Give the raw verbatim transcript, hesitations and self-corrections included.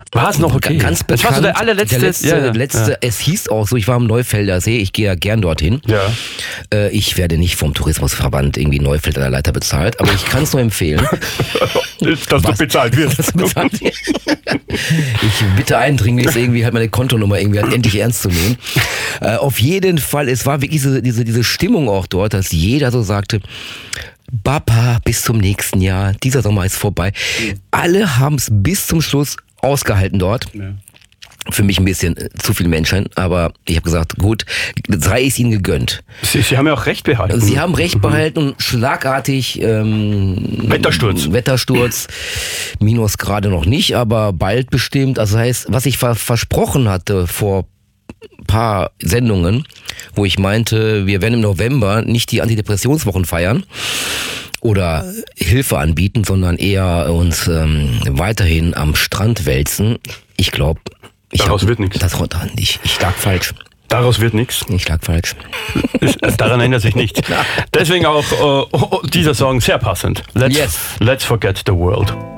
Was noch? Okay. Ganz bekannt. Das war so der allerletzte. Der letzte, ja, ja, letzte ja. Es hieß auch so, ich war am Neufelder See, ich gehe ja gern dorthin. Ja. Äh, ich werde nicht vom Tourismusverband irgendwie Neufeld an der Leiter bezahlt, aber ich kann es nur empfehlen. Dass du bezahlt wirst. Dass du bezahlt wirst. Ich bitte eindringlich, irgendwie halt meine Kontonummer irgendwie halt endlich ernst zu nehmen. Äh, auf jeden Fall, es war wirklich diese, diese, diese Stimmung auch dort, dass jeder so sagte, Papa, bis zum nächsten Jahr, dieser Sommer ist vorbei. Alle haben es bis zum Schluss ausgehalten dort. Ja. Für mich ein bisschen zu viel Menschen, aber ich habe gesagt, gut, sei es ihnen gegönnt. Sie, Sie haben ja auch Recht behalten. Sie haben Recht behalten und schlagartig ähm, Wettersturz. Wettersturz, Minusgrade noch nicht, aber bald bestimmt. Also das heißt, was ich ver- versprochen hatte vor paar Sendungen, wo ich meinte, wir werden im November nicht die Antidepressionswochen feiern oder Hilfe anbieten, sondern eher uns ähm, weiterhin am Strand wälzen. Ich glaube, ich daraus hab, wird nichts. Das, ich, ich lag falsch. Daraus wird nichts. Ich lag falsch. Daran ändert sich nichts. Deswegen auch uh, dieser Song sehr passend. Let's, yes. let's forget the world.